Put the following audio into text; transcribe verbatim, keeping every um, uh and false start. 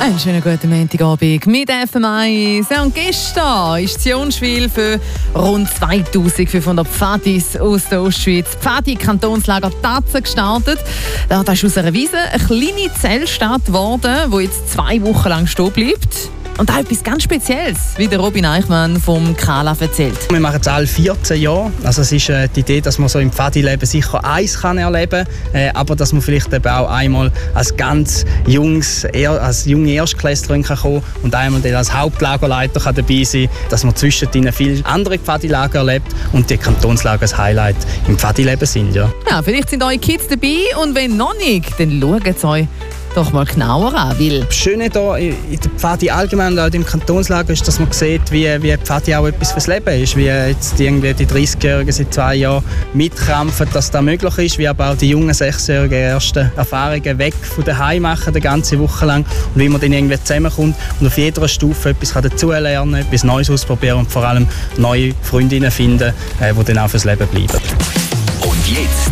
Einen schönen guten Montagabend mit F M eins. Und gestern war das Jungspiel für rund zweitausendfünfhundert Pfadis aus der Ostschweiz. Pfadi-Kantonslager Tatzen gestartet. Das ist aus einer Wiese eine kleine Zellstadt geworden, die jetzt zwei Wochen lang stehen bleibt. Und auch etwas ganz Spezielles, wie der Robin Eichmann vom Kala erzählt. Wir machen es alle vierzehn Jahre. Also es ist äh, die Idee, dass man so im Pfadi-Leben sicher eins kann erleben kann, äh, aber dass man vielleicht eben auch einmal als ganz junges, er, als junge Erstklässlerin kann kommen und einmal dann als Hauptlagerleiter kann dabei sein, dass man zwischen ihnen viele andere Pfadi-Lager erlebt und die Kantonslager ein Highlight im Pfadi-Leben sind. Ja. Ja, vielleicht sind eure Kids dabei und wenn noch nicht, dann schaut es euch doch mal genauer an. Weil das Schöne hier in der Pfadi allgemein und auch im Kantonslager ist, dass man sieht, wie, wie Pfadi auch etwas fürs Leben ist. Wie jetzt irgendwie die dreißigjährigen seit zwei Jahren mitkrampfen, dass das möglich ist. Wie aber auch die jungen sechsjährigen erste Erfahrungen weg von daheim machen, eine ganze Woche lang. Und wie man dann irgendwie zusammenkommt und auf jeder Stufe etwas dazulernen kann, etwas Neues ausprobieren und vor allem neue Freundinnen finden, die dann auch fürs Leben bleiben. Und jetzt